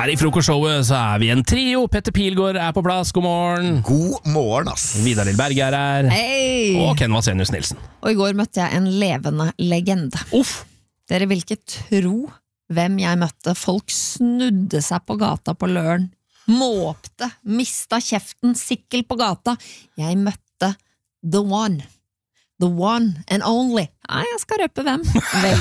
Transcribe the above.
Her I frokostshowet så vi en trio. Petter Pilgaard på plass, god morgen. God morgen, ass. Vidar Lill Berge her. Hei! Og Ken Vasenius Nilsen. Og i går møtte jeg en levende legende. Uff! Dere vil ikke tro hvem jeg møtte. Folk snudde seg på gata på Løren. Måpte, mista kjeften, sikkel på gata. Jeg møtte The One. The One and Only. Nei, jeg skal røpe hvem. Vel